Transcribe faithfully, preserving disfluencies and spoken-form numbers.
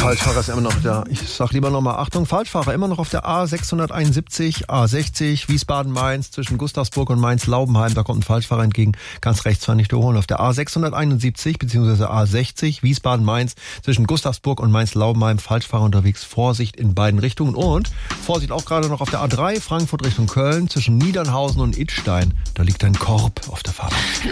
Falschfahrer ist immer noch da. Ich sag lieber nochmal, Achtung, Falschfahrer, immer noch auf der A sechshunderteinundsiebzig, A sechzig, Wiesbaden-Mainz, zwischen Gustavsburg und Mainz-Laubenheim. Da kommt ein Falschfahrer entgegen. Ganz rechts zwar nicht überholen. Auf der A sechshunderteinundsiebzig bzw. A sechzig, Wiesbaden-Mainz, zwischen Gustavsburg und Mainz-Laubenheim. Falschfahrer unterwegs. Vorsicht in beiden Richtungen. Und Vorsicht auch gerade noch auf der A drei, Frankfurt Richtung Köln, zwischen Niedernhausen und Idstein. Da liegt ein Korb auf der Fahrbahn.